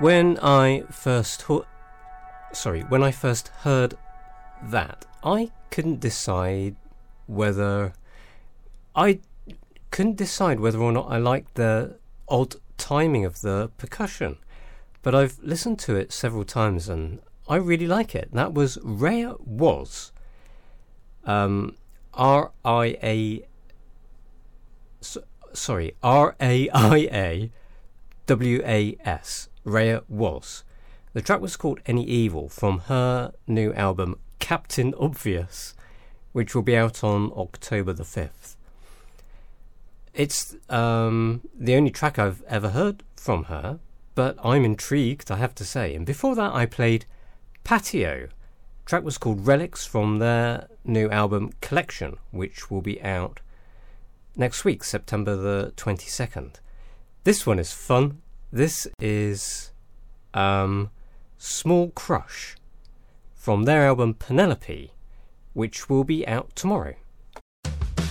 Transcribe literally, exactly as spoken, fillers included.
When I first ho- sorry, when I first heard that, I couldn't decide whether I couldn't decide whether or not I liked the odd timing of the percussion. But I've listened to it several times and I really like it. That was Raya Was. Um, R I A so, sorry, R A I A W A S. Raya Was. The track was called Any Evil from her new album Captain Obvious, which will be out on October the fifth. It's um, the only track I've ever heard from her, but I'm intrigued, I have to say. And before that I played Patio. The track was called Relics from their new album Collection, which will be out next week, September the twenty-second. This one is fun. This is um, Small Crush from their album Penelope, which will be out tomorrow.